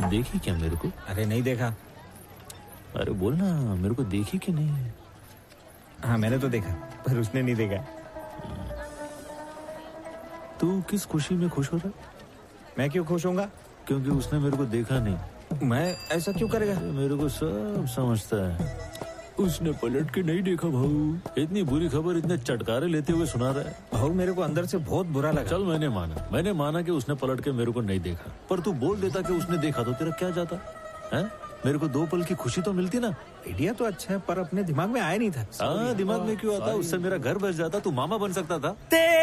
देखी क्या मेरे को? अरे नहीं देखा। अरे बोल ना, मेरे को देखी कि नहीं? हाँ मैंने तो देखा, पर उसने नहीं देखा। तू किस खुशी में खुश हो रहा? मैं क्यों खुश होऊंगा? क्योंकि उसने मेरे को देखा नहीं। मैं ऐसा क्यों करेगा? मेरे को सब समझता है। उसने पलट के नहीं देखा भाऊ। इतनी बुरी खबर इतने चटकारे लेते हुए सुना रहा है। भाऊ मेरे को अंदर से बहुत बुरा लगा। चल मैंने माना कि उसने पलट के मेरे को नहीं देखा, पर तू बोल देता कि उसने देखा तो तेरा क्या जाता है? मेरे को 2 पल की खुशी तो मिलती ना। आइडिया तो अच्छा है, पर अपने दिमाग में आया नहीं था। दिमाग में क्यों आता? उससे मेरा घर बस जाता, तू मामा बन सकता था।